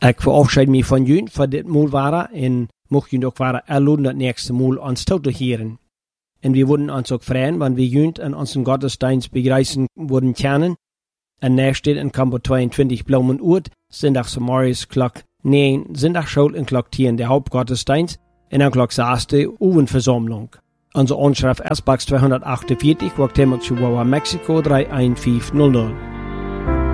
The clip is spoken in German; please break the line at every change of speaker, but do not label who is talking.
Ik verabschied me van jullie voor dit moel waren en mocht jullie ook waren erloden dat nächste moel ons toe te heren. En we würden uns auch freuen, wenn wir jullie an unseren Gottesdienst begreifen würden können. En daar steht in Kampo 22 Blaumen Uurt, zondags morgens klok 9, zondag schuld en klok 10 der Hauptgottesdienst en dan klok 6 Uwenversammlung. Onze aanschrift Ersbachs 248, Wachtema, Chihuahua, Mexico 31500.